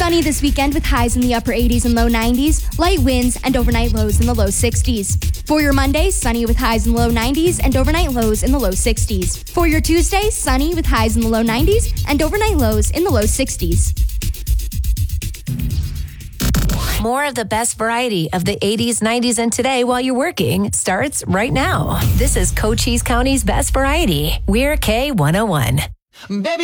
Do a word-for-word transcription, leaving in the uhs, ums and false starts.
Sunny this weekend with highs in the upper eighties and low nineties, light winds, and overnight lows in the low sixties. For your Monday, sunny with highs in the low nineties and overnight lows in the low sixties. For your Tuesday, sunny with highs in the low nineties and overnight lows in the low sixties. More of the best variety of the eighties, nineties, and today while you're working starts right now. This is Cochise County's Best Variety. We're K one oh one. Baby